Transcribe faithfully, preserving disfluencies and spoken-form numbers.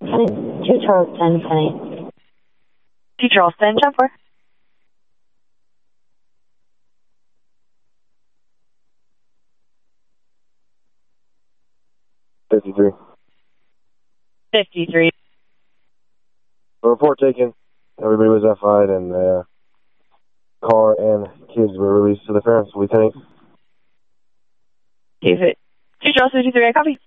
Two Charles ten, Penny. Two Charles ten, ten four. fifty-three. fifty-three. A report taken. Everybody was F I'd and the uh, car and kids were released to the parents. Lieutenant. Two Charles fifty-three, I copy.